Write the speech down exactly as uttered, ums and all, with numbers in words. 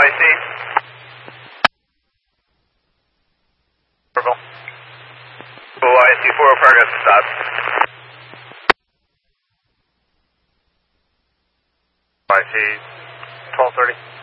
I C. Circle. I C four oh progress to stop. I C twelve thirty.